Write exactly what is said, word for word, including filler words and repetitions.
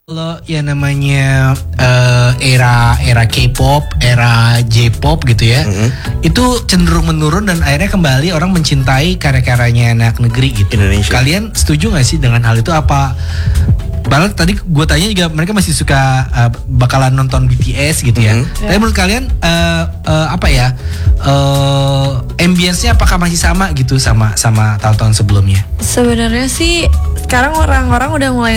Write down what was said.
Kalau yang namanya uh, era era K-pop, era J-pop gitu ya, mm-hmm. itu cenderung menurun dan akhirnya kembali orang mencintai karya-karyanya anak negeri gitu. Indonesia. Kalian setuju nggak sih dengan hal itu? Apa Bahkan tadi gue tanya juga mereka masih suka uh, bakalan nonton B T S gitu ya. Mm-hmm. Tapi menurut kalian uh, uh, apa ya? Uh, ambience-nya apakah masih sama gitu sama sama tahun-tahun sebelumnya? Sebenarnya sih sekarang orang-orang udah mulai